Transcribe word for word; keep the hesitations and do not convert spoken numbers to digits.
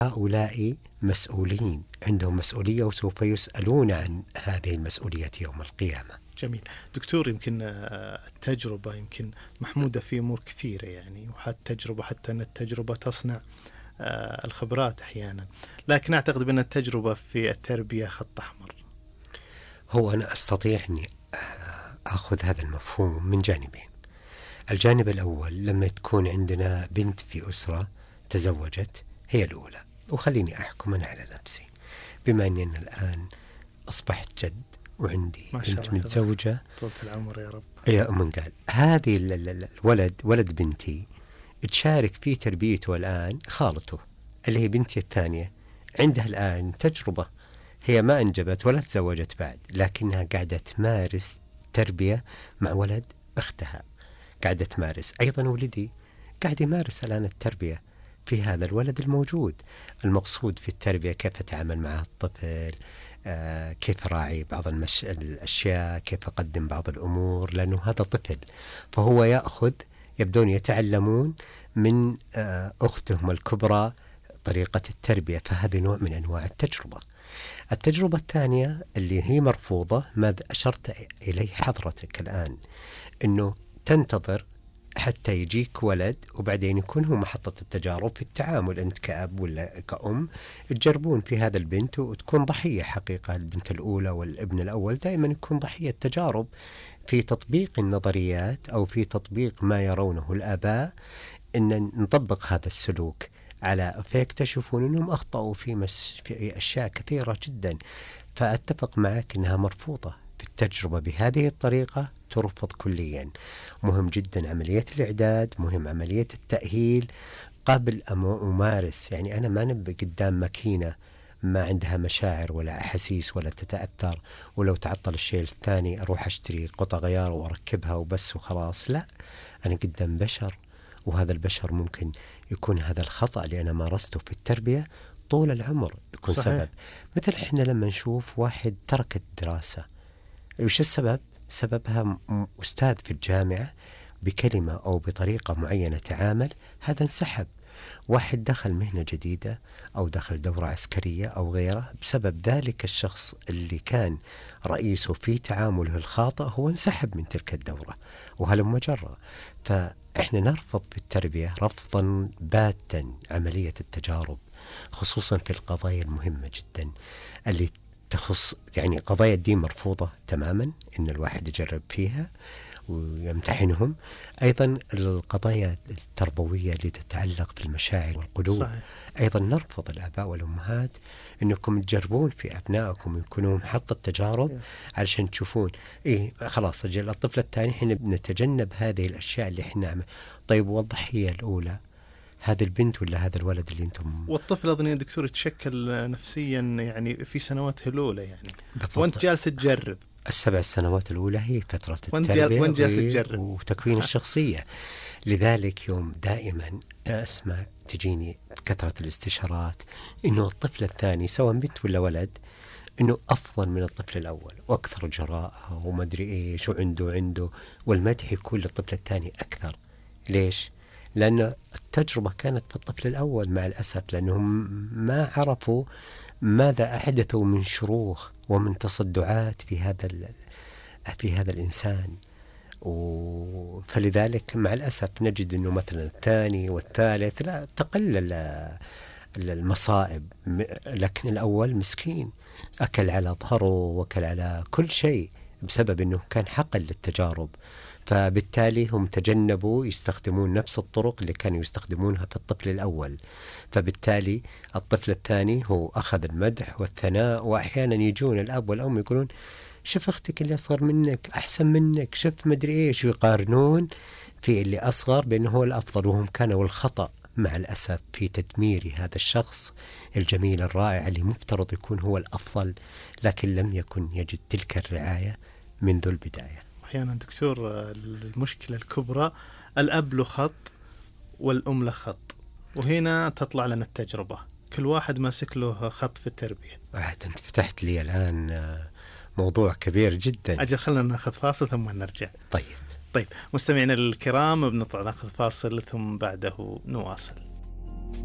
هؤلاء مسؤولين، عندهم مسؤولية وسوف يسألون عن هذه المسؤولية يوم القيامة. جميل دكتور. يمكن التجربة يمكن محمودة في أمور كثيرة يعني، وحتى تجربة حتى أن التجربة تصنع الخبرات أحيانا، لكن أعتقد بأن التجربة في التربية خط أحمر. هو أنا أستطيع أني أخذ هذا المفهوم من جانبين. الجانب الأول، لما تكون عندنا بنت في أسرة تزوجت، هي الأولى، وخليني أحكم أنا على نفسي بما أني أنا الآن أصبحت جد وعندي بنت متزوجة طولة العمر يا رب. يا من قال هذه الولد ولد بنتي تشارك في تربيته الآن خالته اللي هي بنتي الثانية، عندها الآن تجربة، هي ما أنجبت ولا تزوجت بعد، لكنها قاعدة تمارس تربية مع ولد أختها، قاعدة تمارس. أيضا ولدي قاعد يمارس الآن التربية في هذا الولد الموجود. المقصود في التربية كيف أتعامل مع الطفل، آه كيف أراعي بعض المش... الأشياء، كيف أقدم بعض الأمور، لأنه هذا طفل فهو يأخذ، يبدون يتعلمون من آه أختهم الكبرى طريقة التربية، فهذا نوع من أنواع التجربة. التجربة الثانية اللي هي مرفوضة، ماذا أشرت إليه حضرتك الآن، أنه تنتظر حتى يجيك ولد وبعدين يكون هو محطة التجارب في التعامل، أنت كأب ولا كأم تجربون في هذا البنت وتكون ضحية. حقيقة البنت الأولى والابن الأول دائما يكون ضحية تجارب في تطبيق النظريات أو في تطبيق ما يرونه الآباء، أن نطبق هذا السلوك على، فيكتشفون أنهم أخطأوا في, مس في أشياء كثيرة جدا. فأتفق معك أنها مرفوضة في التجربة بهذه الطريقة، ترفض كليا. مهم جدا عملية الإعداد، مهم عملية التأهيل قبل أن أمارس. يعني أنا ما نبقى قدام ماكينة ما عندها مشاعر ولا أحاسيس ولا تتأثر، ولو تعطل الشيء الثاني أروح أشتري قطع غيار وأركبها وبس وخلاص. لا، أنا قدام بشر، وهذا البشر ممكن يكون هذا الخطأ اللي أنا مارسته في التربية طول العمر يكون صحيح. سبب. مثل إحنا لما نشوف واحد ترك الدراسة، وش السبب؟ سببها أستاذ في الجامعة بكلمة أو بطريقة معينة تعامل، هذا انسحب. واحد دخل مهنة جديدة أو دخل دورة عسكرية أو غيره، بسبب ذلك الشخص اللي كان رئيسه في تعامله الخاطئ هو انسحب من تلك الدورة، وهلم جرى. فإحنا نرفض في التربية رفضا باتا عملية التجارب، خصوصا في القضايا المهمة جدا اللي تخص، يعني قضايا الدين مرفوضة تماما إن الواحد يجرب فيها ويمتحنهم. أيضا القضايا التربوية اللي تتعلق بالمشاعر والقلوب صحيح. أيضا نرفض الآباء والأمهات أنكم تجربون في أبنائكم، يكونوا محطة تجارب علشان تشوفون إيه خلاص أجل الطفل الثاني حين نتجنب هذه الأشياء اللي إحنا نعمل. طيب والضحية الأولى هذا البنت ولا هذا الولد اللي انتم؟ والطفل اظن يا دكتور يتشكل نفسيا يعني في سنواته الاولى يعني بالضبط. وانت جالس تجرب السبع سنوات الاولى هي فتره التربيه وانت جالس تجرب وتكوين الشخصيه. لذلك يوم دائما اسمع تجيني كثره الاستشارات انه الطفل الثاني سواء بنت ولا ولد انه افضل من الطفل الاول واكثر جراءه وما ادري ايش وعنده عنده، والمدح يكون للطفل الثاني اكثر. ليش؟ لأن التجربة كانت في الطفل الأول مع الأسف، لأنهم ما عرفوا ماذا أحدثوا من شروخ ومن تصدعات في هذا في هذا الإنسان. فلذلك مع الأسف نجد أنه مثلا الثاني والثالث لا تقل المصائب، لكن الأول مسكين أكل على ظهره وأكل على كل شيء بسبب أنه كان حقل للتجارب. فبالتالي هم تجنبوا يستخدمون نفس الطرق اللي كانوا يستخدمونها في الطفل الأول، فبالتالي الطفل الثاني هو أخذ المدح والثناء. وأحيانا يجون الأب والأم يقولون شوف أختك اللي أصغر منك أحسن منك، شوف مدري إيش، يقارنون في اللي أصغر بأنه هو الأفضل، وهم كانوا الخطأ مع الأسف في تدمير هذا الشخص الجميل الرائع اللي مفترض يكون هو الأفضل، لكن لم يكن يجد تلك الرعاية منذ البداية. أحيانا دكتور المشكلة الكبرى الأب له خط والأم له خط، وهنا تطلع لنا التجربة، كل واحد ماسك له خط في التربية. أنت فتحت لي الآن موضوع كبير جدا. أجل خلنا نأخذ فاصل ثم نرجع. طيب طيب مستمعينا الكرام بنطلع نأخذ فاصل ثم بعده نواصل.